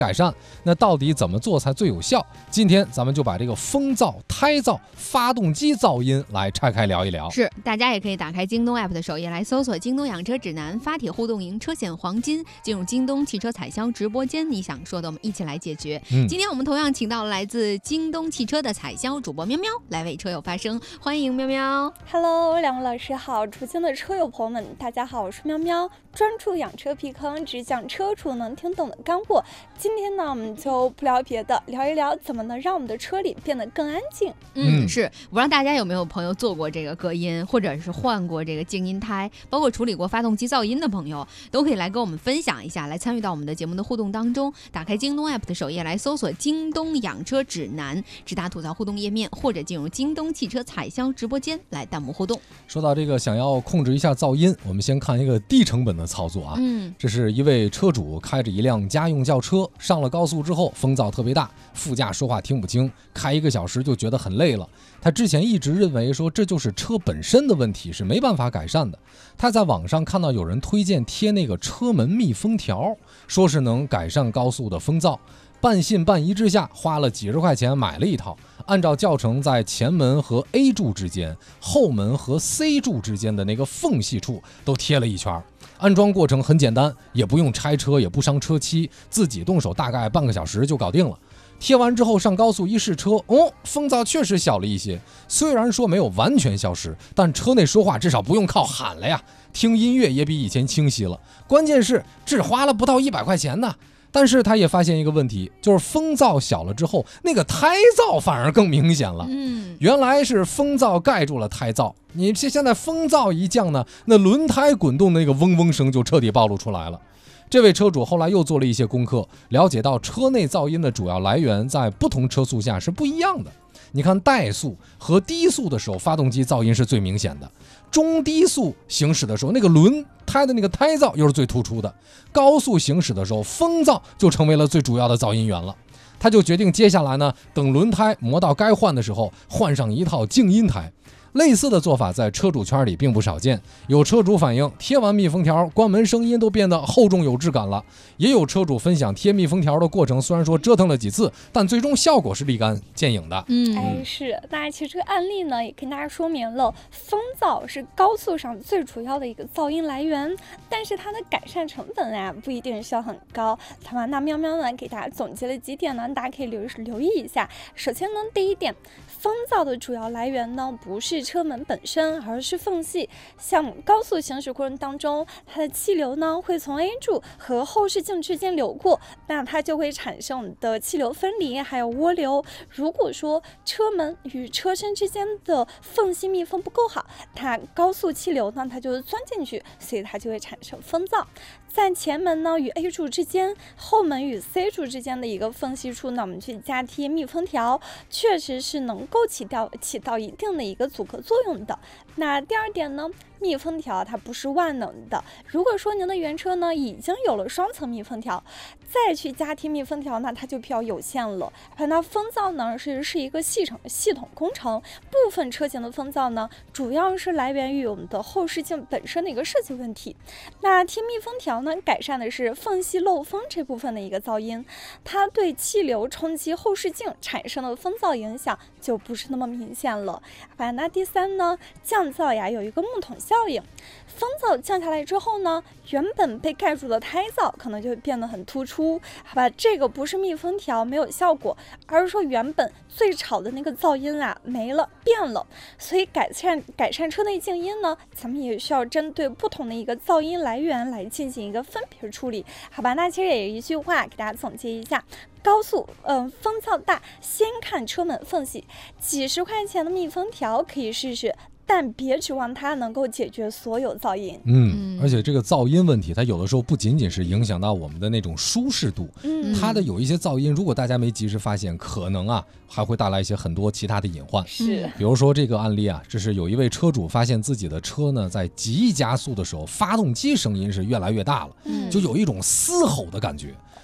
改善，那到底怎么做才最有效？今天咱们就把这个风噪、胎噪、发动机噪音来拆开聊一聊。 是，大家也可以打开京东 app 的首页来搜索京东养车指南，发帖互动赢车险黄金，进入京东汽车采销直播间，你想说的我们一起来解决。今天我们同样请到了来自京东汽车的采销主播喵喵来为车友发声，欢迎喵喵。 Hello， 两位老师好，直播间的车友朋友们，大家好，我是喵喵，专注养车避坑，只讲车主能听懂的干货。今天呢，我们就不聊别的，聊一聊怎么能让我们的车里变得更安静。 是，我不知道大家有没有朋友做过这个隔音，或者是换过这个静音胎，包括处理过发动机噪音的朋友，都可以来跟我们分享一下，来参与到我们的节目的互动当中。打开京东 app 的首页来搜索京东养车指南，直达吐槽互动页面，或者进入京东汽车采销直播间来弹幕互动。 说到这个想要控制一下噪音，我们先看一个低成本的操作啊。这是一位车主开着一辆家用轿车，上了高速之后风噪特别大，副驾说话听不清，开1个小时就觉得很累了。他之前一直认为说这就是车本身的问题，是没办法改善的。他在网上看到有人推荐贴那个车门密封条，说是能改善高速的风噪，半信半疑之下花了几十块钱买了一套，按照教程在前门和 A 柱之间、后门和 C 柱之间的那个缝隙处都贴了一圈。安装过程很简单，也不用拆车，也不伤车漆，自己动手大概半个小时就搞定了。贴完之后上高速一试车，风噪确实小了一些，虽然说没有完全消失，但车内说话至少不用靠喊了呀，听音乐也比以前清晰了，关键是只花了不到100块钱呢。但是他也发现一个问题，就是风噪小了之后，那个胎噪反而更明显了。原来是风噪盖住了胎噪，你现在风噪一降呢，那轮胎滚动的那个嗡嗡声就彻底暴露出来了。这位车主后来又做了一些功课，了解到车内噪音的主要来源在不同车速下是不一样的。你看怠速和低速的时候，发动机噪音是最明显的，中低速行驶的时候，那个轮胎的那个胎噪又是最突出的，高速行驶的时候，风噪就成为了最主要的噪音源了。他就决定接下来呢，等轮胎磨到该换的时候，换上一套静音胎。类似的做法在车主圈里并不少见，有车主反映贴完密封条，关门声音都变得厚重有质感了。也有车主分享贴密封条的过程，虽然说折腾了几次，但最终效果是立竿见影的。 是。那其实这个案例呢，也跟大家说明了，风噪是高速上最主要的一个噪音来源，但是它的改善成本啊，不一定需要很高。那喵喵呢，给大家总结了几点呢，大家可以留意一下。首先呢，第一点，风噪的主要来源呢，不是车门本身，而是缝隙。像高速行驶过程当中，它的气流呢会从 A 柱和后视镜之间流过，那它就会产生我们的气流分离，还有涡流。如果说车门与车身之间的缝隙密封不够好，它高速气流呢它就钻进去，所以它就会产生风噪。在前门呢与 A 柱之间，后门与 C 柱之间的一个缝隙处呢，我们去加贴密封条，确实是能够起到一定的一个阻隔作用的。那第二点呢，密封条它不是万能的，如果说您的原车呢已经有了双层密封条，再去加贴密封条，那它就比较有限了。那风噪呢是一个系统工程，部分车型的风噪呢主要是来源于我们的后视镜本身的一个设计问题。那贴密封条呢改善的是缝隙漏风这部分的一个噪音，它对气流冲击后视镜产生的风噪影响就不是那么明显了。那第三呢，降噪呀有一个木桶效应，风噪降下来之后呢，原本被盖住的胎噪可能就会变得很突出。这个不是密封条没有效果，而是说原本最吵的那个噪音啊没了变了。所以改善车内静音呢，咱们也需要针对不同的一个噪音来源来进行一个分别处理。那其实也有一句话给大家总结一下，高速风噪大，先看车门缝隙，几十块钱的密封条可以试试，但别指望它能够解决所有噪音。 而且这个噪音问题，它有的时候不仅仅是影响到我们的那种舒适度，它的有一些噪音，如果大家没及时发现，可能还会带来一些很多其他的隐患。比如说这个案例这是有一位车主发现自己的车呢，在急加速的时候，发动机声音是越来越大了，就有一种嘶吼的感觉。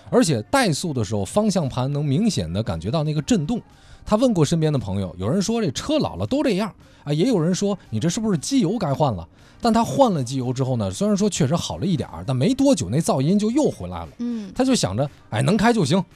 而且怠速的时候方向盘能明显的感觉到那个震动。他问过身边的朋友，有人说这车老了都这样啊，也有人说你这是不是机油该换了。但他换了机油之后呢，虽然说确实好了一点，但没多久那噪音就又回来了。他就想着，哎，能开就行，